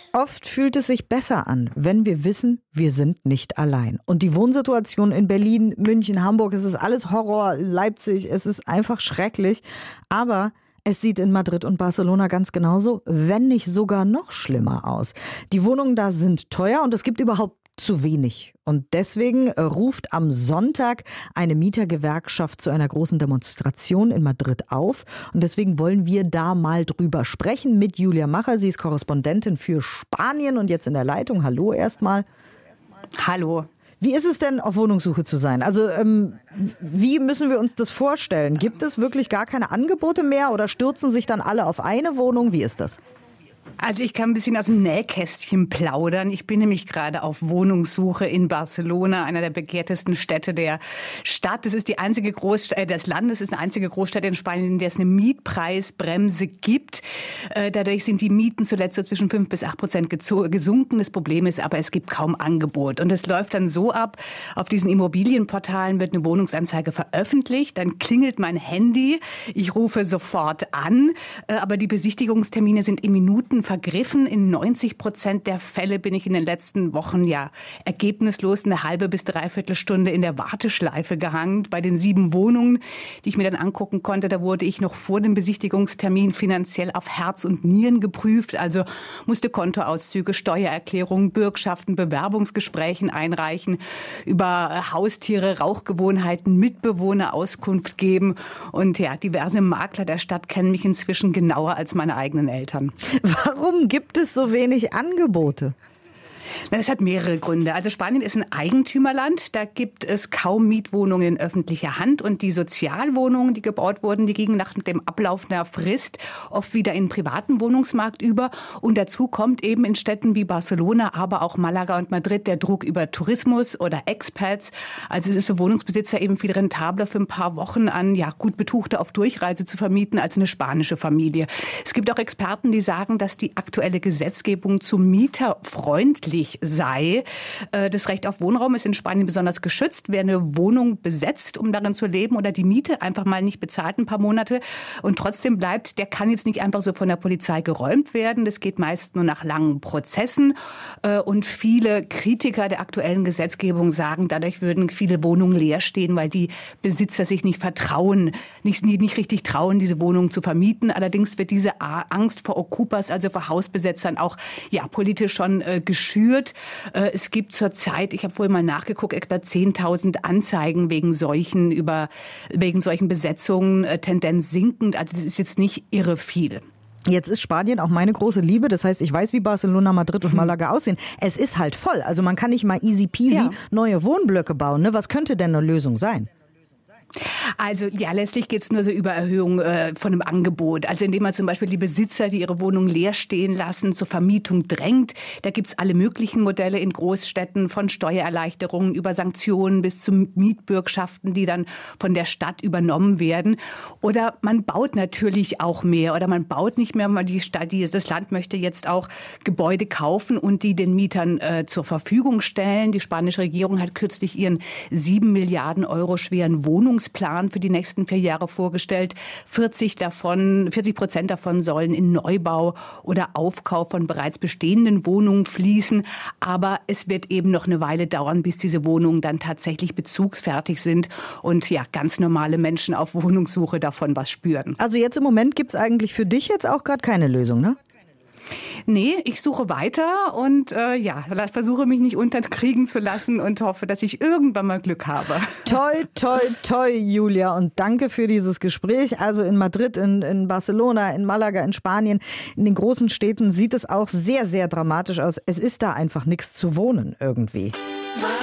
Oft fühlt es sich besser an, wenn wir wissen, wir sind nicht allein. Und die Wohnsituation in Berlin, München, Hamburg, es ist alles Horror, Leipzig, es ist einfach schrecklich. Aber es sieht in Madrid und Barcelona ganz genauso, wenn nicht sogar noch schlimmer aus. Die Wohnungen da sind teuer und es gibt überhaupt zu wenig. Und deswegen ruft am Sonntag eine Mietergewerkschaft zu einer großen Demonstration in Madrid auf. Und deswegen wollen wir da mal drüber sprechen mit Julia Macher. Sie ist Korrespondentin für Spanien und jetzt in der Leitung. Hallo erstmal. Hallo. Wie ist es denn, auf Wohnungssuche zu sein? Also wie müssen wir uns das vorstellen? Gibt es wirklich gar keine Angebote mehr oder stürzen sich dann alle auf eine Wohnung? Wie ist das? Also ich kann ein bisschen aus dem Nähkästchen plaudern. Ich bin nämlich gerade auf Wohnungssuche in Barcelona, einer der begehrtesten Städte der Stadt. Das ist die einzige Großstadt des Landes, ist eine einzige Großstadt in Spanien, in der es eine Mietpreisbremse gibt. Dadurch sind die Mieten zuletzt so zwischen 5-8% gesunken. Das Problem ist aber, es gibt kaum Angebot. Und es läuft dann so ab, auf diesen Immobilienportalen wird eine Wohnungsanzeige veröffentlicht, dann klingelt mein Handy, ich rufe sofort an, aber die Besichtigungstermine sind in Minuten vergriffen. In 90% der Fälle bin ich in den letzten Wochen ergebnislos eine halbe bis dreiviertel Stunde in der Warteschleife gehangen. Bei den 7 Wohnungen, die ich mir dann angucken konnte, da wurde ich noch vor dem Besichtigungstermin finanziell auf Herz und Nieren geprüft. Also musste Kontoauszüge, Steuererklärungen, Bürgschaften, Bewerbungsgesprächen einreichen, über Haustiere, Rauchgewohnheiten, Mitbewohner Auskunft geben. Und diverse Makler der Stadt kennen mich inzwischen genauer als meine eigenen Eltern. Warum gibt es so wenig Angebote? Das hat mehrere Gründe. Also Spanien ist ein Eigentümerland. Da gibt es kaum Mietwohnungen in öffentlicher Hand. Und die Sozialwohnungen, die gebaut wurden, die gingen nach dem Ablauf einer Frist oft wieder in den privaten Wohnungsmarkt über. Und dazu kommt eben in Städten wie Barcelona, aber auch Malaga und Madrid der Druck über Tourismus oder Expats. Also es ist für Wohnungsbesitzer eben viel rentabler, für ein paar Wochen an gut Betuchte auf Durchreise zu vermieten als eine spanische Familie. Es gibt auch Experten, die sagen, dass die aktuelle Gesetzgebung zu mieterfreundlich sei. Das Recht auf Wohnraum ist in Spanien besonders geschützt. Wer eine Wohnung besetzt, um darin zu leben oder die Miete einfach mal nicht bezahlt ein paar Monate und trotzdem bleibt, der kann jetzt nicht einfach so von der Polizei geräumt werden. Das geht meist nur nach langen Prozessen. Und viele Kritiker der aktuellen Gesetzgebung sagen, dadurch würden viele Wohnungen leer stehen, weil die Besitzer sich nicht vertrauen, nicht richtig trauen, diese Wohnungen zu vermieten. Allerdings wird diese Angst vor Okupas, also vor Hausbesetzern, auch politisch schon geschürt. Es gibt zurzeit, ich habe vorhin mal nachgeguckt, etwa 10.000 Anzeigen wegen solchen Besetzungen, Tendenz sinkend. Also das ist jetzt nicht irre viel. Jetzt ist Spanien auch meine große Liebe. Das heißt, ich weiß, wie Barcelona, Madrid und Malaga aussehen. Es ist halt voll. Also man kann nicht mal easy peasy neue Wohnblöcke bauen. Ne? Was könnte denn eine Lösung sein? Also letztlich geht es nur so über Erhöhung von einem Angebot. Also indem man zum Beispiel die Besitzer, die ihre Wohnung leer stehen lassen, zur Vermietung drängt. Da gibt es alle möglichen Modelle in Großstädten, von Steuererleichterungen über Sanktionen bis zu Mietbürgschaften, die dann von der Stadt übernommen werden. Oder man baut natürlich auch mehr oder man baut nicht mehr, weil das Land möchte jetzt auch Gebäude kaufen und die den Mietern zur Verfügung stellen. Die spanische Regierung hat kürzlich ihren 7 Milliarden Euro schweren Wohnungsplan für die nächsten 4 Jahre vorgestellt. 40% davon sollen in Neubau oder Aufkauf von bereits bestehenden Wohnungen fließen. Aber es wird eben noch eine Weile dauern, bis diese Wohnungen dann tatsächlich bezugsfertig sind und ganz normale Menschen auf Wohnungssuche davon was spüren. Also jetzt im Moment gibt es eigentlich für dich jetzt auch gerade keine Lösung, ne? Nee, ich suche weiter und versuche mich nicht unterkriegen zu lassen und hoffe, dass ich irgendwann mal Glück habe. Toi, toi, toi, Julia. Und danke für dieses Gespräch. Also in Madrid, in Barcelona, in Malaga, in Spanien, in den großen Städten sieht es auch sehr, sehr dramatisch aus. Es ist da einfach nichts zu wohnen irgendwie.